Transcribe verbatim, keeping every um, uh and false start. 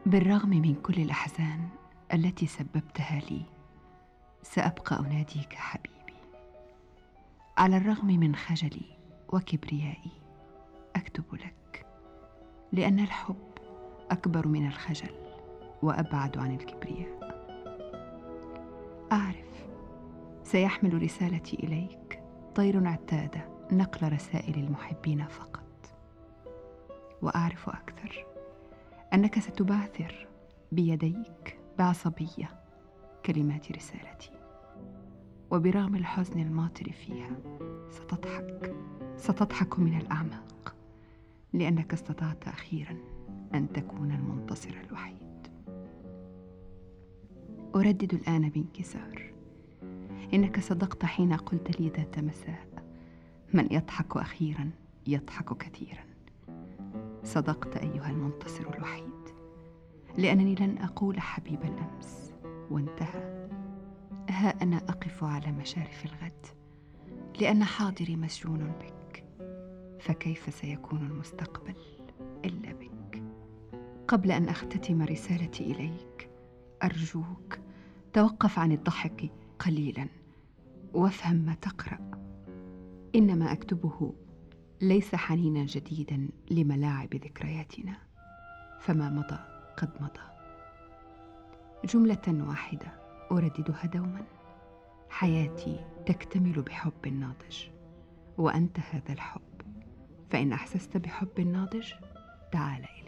بالرغم من كل الأحزان التي سببتها لي، سأبقى أناديك حبيبي. على الرغم من خجلي وكبريائي أكتب لك، لأن الحب أكبر من الخجل وأبعد عن الكبرياء. أعرف سيحمل رسالتي إليك طير اعتاد نقل رسائل المحبين فقط، وأعرف أكثر أنك ستبعثر بيديك بعصبية كلمات رسالتي، وبرغم الحزن الماطر فيها ستضحك ستضحك من الأعماق، لأنك استطعت أخيرا أن تكون المنتصر الوحيد. أردد الآن بانكسار إنك صدقت حين قلت لي ذات مساء: من يضحك أخيرا يضحك كثيرا. صدقت أيها المنتصر الوحيد، لأنني لن أقول حبيب الأمس وانتهى. ها أنا أقف على مشارف الغد، لأن حاضري مسجون بك، فكيف سيكون المستقبل إلا بك؟ قبل أن أختتم رسالتي إليك أرجوك توقف عن الضحك قليلا وافهم ما تقرأ. إنما أكتبه ليس حنينا جديدا لملاعب ذكرياتنا، فما مضى قد مضى. جملة واحدة أرددها دوما: حياتي تكتمل بحب ناضج، وأنت هذا الحب، فإن أحسست بحب ناضج تعال إلي.